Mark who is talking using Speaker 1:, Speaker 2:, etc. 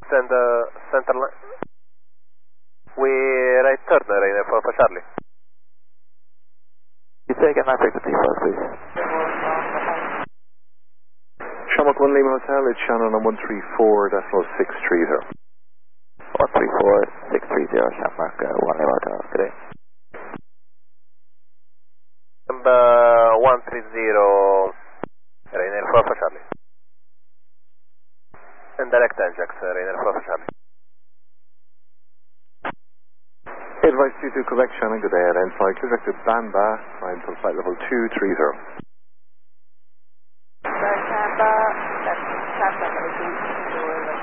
Speaker 1: Send center line. We right turn, Rainer for Charlie.
Speaker 2: You say again my frequency for us, please.
Speaker 3: Shamrock 1 Lima Hotel, it's Shannon on 134.630.
Speaker 2: 134.630, Shamrock 1 Lima Hotel. Good day.
Speaker 1: Number 130, Rainer for Charlie. And direct Ajax, Rainer for Charlie.
Speaker 3: Advice 22 Quebec, Shannon, good day, and flight directed Bamba, climb to flight level 230.
Speaker 4: Bamba, that's level 230.